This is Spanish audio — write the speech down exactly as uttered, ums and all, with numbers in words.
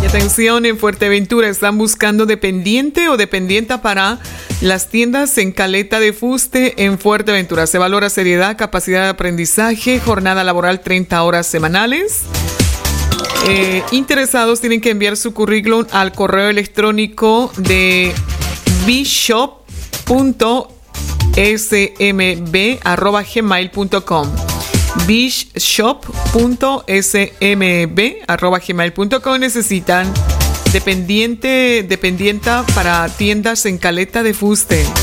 Atención, en Fuerteventura están buscando dependiente o dependienta para las tiendas en Caleta de Fuste en Fuerteventura. Se valora seriedad, capacidad de aprendizaje, jornada laboral treinta horas semanales. Eh, interesados tienen que enviar su currículum al correo electrónico de bishop punto s m b arroba gmail punto com. bishop punto s m b arroba gmail punto com. Necesitan dependiente, dependienta para tiendas en Caleta de Fuste.